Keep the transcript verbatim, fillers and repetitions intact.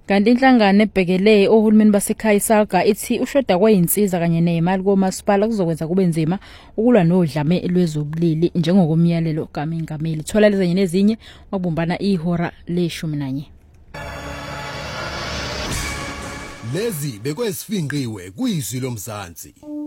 Kanti inhlangano ebhekele ohulumeni basekhaya iSALGA ithi ushoda kweinsiza kanye nemali komasipala kuzokwenza kube nzima ukulwa nodlame lwezobulili njengokomyalelo kaMengameli. Thola lezenye nezinye wabumbana ihora leshumi nanye. Lezi bekwesifingqiwe kuyizwi lomzansi.